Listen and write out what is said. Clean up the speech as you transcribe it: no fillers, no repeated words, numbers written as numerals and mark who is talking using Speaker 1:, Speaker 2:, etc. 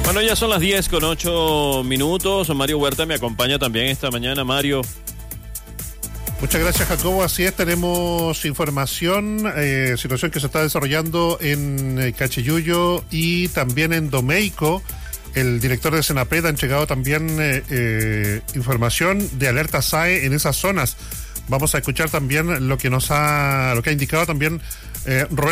Speaker 1: Bueno, ya son las 10:08. Mario Huerta me acompaña también esta mañana. Mario.
Speaker 2: Muchas gracias, Jacobo. Así es, tenemos información, situación que se está desarrollando en Cachiyuyo y también en Domeico. El director de Senapred ha entregado también información de alerta SAE en esas zonas. Vamos a escuchar también lo que ha indicado también Roberto